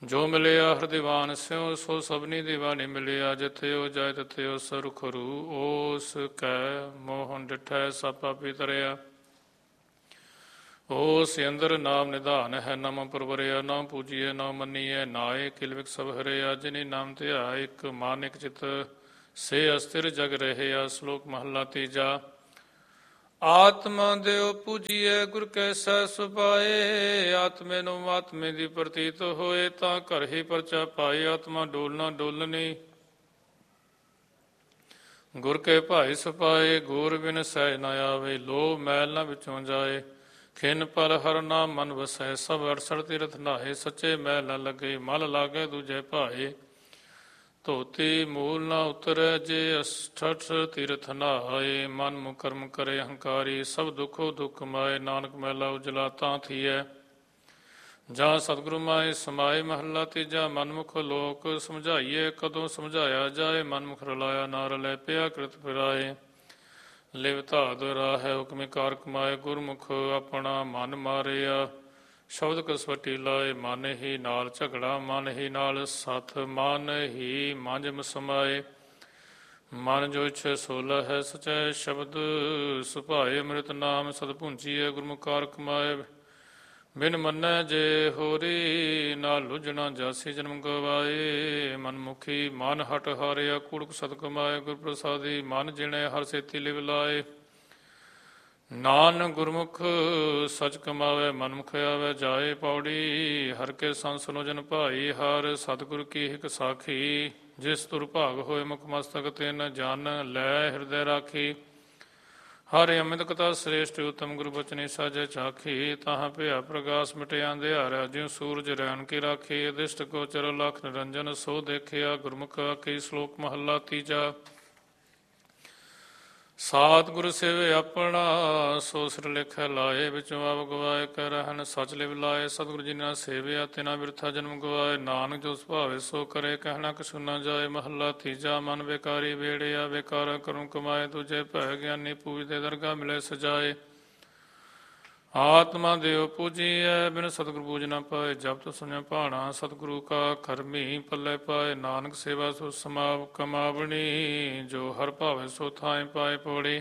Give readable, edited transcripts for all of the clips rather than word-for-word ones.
ਜੋ ਮਿਲਿਆ ਹਰਦਿਵਾਨ ਸਿਉ ਸੋ ਸਭਨੀ ਦੀਵਾਨੀ ਮਿਲਿਆ। ਜਿਥਿਓ ਜਾਇ ਤਿਥਿਓ ਸੁਰਖ ਰੂ ਓਸ ਕੈ ਮੋਹਨ ਡਿਠੈ ਸਭ ਪਾਪੀ ਤਰਿਆ। ਓਸ ਅੰਦਰ ਨਾਮ ਨਿਧਾਨ ਹੈ ਨਮ ਪਰਵਰਿਆ। ਨਾ ਪੂਜੀਏ ਨਾ ਮੰਨੀਏ ਨਾਏ ਕਿਲ ਵਿਕ ਸਭ ਹਰਿਆ। ਜਿਨੀ ਨਾਮ ਧਿਆ ਇਕ ਮਨ ਇਕ ਚਿਤ ਸੇ ਅਸਥਿਰ ਜਗ ਰਹਿਆ। ਸ਼ਲੋਕ ਮਹੱਲਾ ਤੀਜਾ। ਆਤਮਾ ਦਿਓ ਪੂਜੀਏ ਗੁਰ ਕੈ ਸਹਿ ਸੁਭਾਏ। ਆਤਮੇ ਨੂੰ ਆਤਮੇ ਦੀ ਪ੍ਰਤੀਤ ਹੋਏ ਤਾਂ ਘਰ ਹੀ ਪਰਚਾ ਪਾਏ। ਆਤਮਾ ਡੋਲਣਾ ਡੋਲਣੀ ਗੁਰ ਕੇ ਭਾਈ ਸੁਪਾਏ। ਗੁਰ ਬਿਨ ਸਹਿਜ ਨ ਆਵੇ ਲੋਭ ਮੈਲ ਨ ਵਿੱਚੋਂ ਜਾਏ। ਖਿਨ ਪਲ ਹਰ ਨਾਮ ਮਨ ਵਸੈ ਸਭ 68 ਤੀਰਥ ਨਹਾਏ। ਸੱਚੇ ਮੈਲ ਨ ਲੱਗੇ ਮਲ ਲਾਗੇ ਦੂਜੇ ਭਾਏ। ਧੋਤੀ ਮੂਲ ਨਾ ਉਤਰੈ ਜੇ 68 ਤੀਰਥ ਨਹਾਏ। ਮਨ ਮੁ ਕਰਮ ਕਰੇ ਅਹੰਕਾਰੀ ਸਭ ਦੁਖੋ ਦੁਖ ਮਾਏ। ਨਾਨਕ ਮੈਲਾ ਉਜਲਾ ਤਾਂ ਥੀਐ ਜਾਂ ਸਤਿਗੁਰੂ ਮਾਏ ਸਮਾਏ। ਮਹੱਲਾ ਤੀਜਾ। ਮਨਮੁਖ ਲੋਕ ਸਮਝਾਈਏ ਕਦੋਂ ਸਮਝਾਇਆ ਜਾਏ। ਮਨਮੁਖ ਰਲਾਇਆ ਨਾ ਰਲੈ ਪਿਆ ਕ੍ਰਿਤ ਫਿਰਾਏ। ਲਿਵ ਧਾ ਦੁਰਾਹੈ ਹੁਕਮੇ ਕਾਰ ਕਮਾਏ। ਗੁਰਮੁਖ ਆਪਣਾ ਮਨ ਮਾਰਿਆ ਸ਼ਬਦ ਕਸਵਟੀ ਲਾਏ। ਮਨ ਹੀ ਨਾਲ ਝਗੜਾ ਮਨ ਹੀ ਨਾਲ ਸੱਥ ਮਨ ਹੀ ਮੰਜਮ ਸਮਾਏ। ਮਨ ਜੋ ਇਛੈ ਸੋ ਲਹੈ ਸਚੈ ਸ਼ਬਦ ਸੁਭਾਏ। ਅੰਮ੍ਰਿਤ ਨਾਮ ਸਦ ਭੁੰਜੀਐ ਗੁਰਮੁਖ ਕਾਰ ਕਮਾਏ। ਬਿਨ ਮੰਨੈ ਜੇ ਹੋਰੀ ਨਾਲ ਲੁਝਣਾ ਜਾਸੀ ਜਨਮ ਗਵਾਏ। ਮਨਮੁਖੀ ਮਨ ਹਟ ਹਾਰਿਆ ਕੂੜਕ ਸਤ ਕਮਾਏ। ਗੁਰ ਪ੍ਰਸਾਦੀ ਮਨ ਜਿਣੈ ਹਰ ਸੇਤੀ ਲਿਵ ਲਾਏ। ਨਾਨਕ ਗੁਰਮੁਖ ਸਚ ਕਮਾਵੇ ਮਨਮੁਖ ਆਵੇ ਜਾਏ। ਪੌੜੀ ਹਰ ਕੇ ਸੰਗ ਸੁਨੋਜਨ ਭਾਈ। ਹਰ ਸਤਿਗੁਰ ਕੀ ਹਿਕ ਸਾਖੀ ਜਿਸ ਤੁਰ ਭਾਗ ਹੋਏ ਮੁਖ ਮਸਤਕ ਤਿਨ ਜਨ ਲੈ ਹਿਰਦੈ ਰਾਖੀ। ਹਰ ਅੰਮ੍ਰਿਤ ਕਥਾ ਸ੍ਰੇਸ਼ਟ ਉਤਮ ਗੁਰੂ ਬਚਨੀ ਸਾਜੈ ਚਾਖੀ। ਤਾਹਾਂ ਭਇਆ ਪ੍ਰਗਾਸ ਮਿਟਿਆ ਅੰਧਿਆਰਾ ਜਿਉ ਸੂਰਜ ਰੈਣ ਕੀ ਰਾਖੀ। ਅਦਿਸ਼ਟ ਗੋਚਰ ਲਖ ਨਿਰੰਜਨ ਸੋ ਦੇਖਿਆ ਗੁਰਮੁਖ ਆਖੀ। ਸ਼ਲੋਕ ਮਹੱਲਾ ਤੀਜਾ। ਸਤਿਗੁਰ ਸੇਵ ਆਪਣਾ ਸੋ ਸਿਰ ਲੇਖੈ ਲਾਏ। ਵਿੱਚੋਂ ਆਪ ਗਵਾਏ ਕਹਿ ਰਹਿਣ ਸਚ ਲਿਵ ਲਾਏ। ਸਤਿਗੁਰ ਜੀ ਨਾਲ ਸੇਵਿਆ ਤਿਨਾ ਬਿਰਥਾ ਜਨਮ ਗਵਾਏ। ਨਾਨਕ ਜੋ ਸੁਭਾਵੇ ਸੋ ਕਰੇ ਕਹਿਣਾ ਕਛੁ ਨਾ ਜਾਏ। ਮਹੱਲਾ ਤੀਜਾ। ਮਨ ਬੇਕਾਰੀ ਵੇੜਿਆ ਬੇਕਾਰ ਕਰਮ ਕਮਾਏ। ਦੂਜੇ ਭੈ ਗਿਆਨੀ ਪੂਜਦੇ ਦਰਗਾ ਮਿਲੇ ਸਜਾਏ। ਆਤਮਾ ਦਿਓ ਪੂਜੀਐ ਬਿਨ ਸਤਿਗੁਰ ਪੂਜ ਨਾ ਪਾਏ। ਜਬ ਤੁ ਸੁਣਿਆ ਭਾਣਾ ਸਤਿਗੁਰੂ ਕਾ ਕਰਮੀ ਪੱਲੇ ਪਾਏ। ਨਾਨਕ ਸੇਵਾ ਸੋ ਸਮਾਵ ਕਮਾਵਣੀ ਜੋ ਹਰ ਭਾਵੇ ਸੋ ਥਾਏ ਪਾਏ ਪੌੜੀ।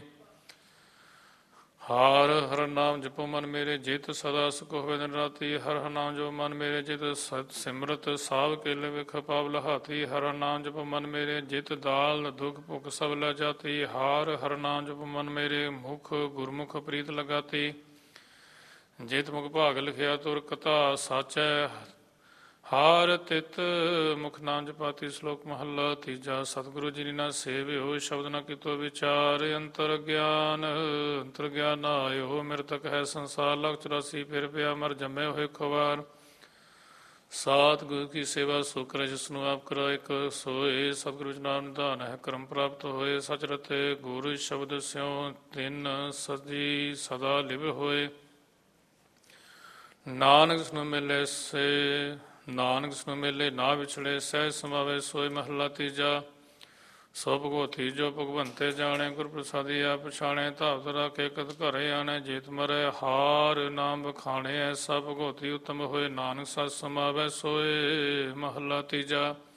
ਹਰ ਹਰ ਨਾਮ ਜਪੋ ਮਨ ਮੇਰੇ ਜਿਤ ਸਦਾ ਸੁਖ ਹੋਵੇ ਦਿਨ ਰਾਤੀ। ਹਰ ਹਰ ਨਾਮ ਜੋ ਮਨ ਮੇਰੇ ਜਿਤ ਸਤ ਸਿਮਰਤ ਸਾਵ ਕੇਲੇ ਵਿਖ ਪਾਵ ਲਹਾਤੀ। ਹਰ ਹਰ ਨਾਮ ਜਪੋ ਮਨ ਮੇਰੇ ਜਿਤ ਦਾਲ ਦੁਖ ਭੁਖ ਸਭ ਲੈ ਜਾਤੀ। ਹਰ ਹਰ ਨਾਮ ਜਪੋ ਮਨ ਮੇਰੇ ਮੁਖ ਗੁਰਮੁਖ ਪ੍ਰੀਤ ਲਗਾਤੀ। ਜਿਤ ਮੁਖ ਭਾਗ ਲਿਖਿਆ ਤੁਰ ਕਥਾ ਸਾਚੈ। ਹਰ ਤਿਤ ਮੁਖ ਨਾਮ ਜਪਾਤੀ। ਸ਼ਲੋਕ ਮਹੱਲਾ ਤੀਜਾ। ਸਤਿਗੁਰੂ ਜੀ ਨਾ ਸੇਵਿਓ ਸ਼ਬਦ ਨਾ ਕੀਤੋ ਵਿਚਾਰ। ਅੰਤਰ ਗਿਆਨ ਨਾ ਆਇਓ ਮਿਰਤਕ ਹੈ ਸੰਸਾਰ। ਲਖ 84 ਫਿਰ ਪਿਆ ਮਰ ਜੰਮੇ ਹੋਏ ਖਵਾਰ। ਸਤਿਗੁਰੂ ਕੀ ਸੇਵਾ ਸੋ ਕਰੇ ਜਿਸਨੂੰ ਆਪ ਕਰਾਏ ਇੱਕ ਸੋਏ। ਸਤਿਗੁਰੂ ਨਾਮ ਨਿਧਾਨ ਹੈ ਕਰਮ ਪ੍ਰਾਪਤ ਹੋਏ। ਸਚ ਰਤੇ ਗੁਰ ਸ਼ਬਦ ਸਿਉ ਤਿਨ ਸਦੀ ਸਦਾ ਲਿਵ ਹੋਏ। ਨਾਨਕ ਜਿਸਨੂੰ ਮਿਲੇ ਨਾਨਕ ਜਿਸਨੂੰ ਮਿਲੇ ਨਾ ਵਿਛੜੇ ਸਹਿਜ ਸਮਾਵੇ ਸੋਏ। ਮਹੱਲਾ ਤੀਜਾ। ਸੋ ਭਗਵਤੀ ਜੋ ਭਗਵੰਤੇ ਜਾਣੇ ਗੁਰ ਪ੍ਰਸਾਦੀ ਆਪ ਪਛਾਣੇ। ਧਾਵਤ ਰਾਖੇ ਕਤ ਘਰੇ ਆਣੇ ਜੇਤ ਮਰੇ ਹਾਰ ਨਾਮ ਬਖਾਣੇ। ਐਸਾ ਭਗਵਤੀ ਉਤਮ ਹੋਏ ਨਾਨਕ ਸਤ ਸਮਾਵੈ ਸੋਏ। ਮਹੱਲਾ ਤੀਜਾ।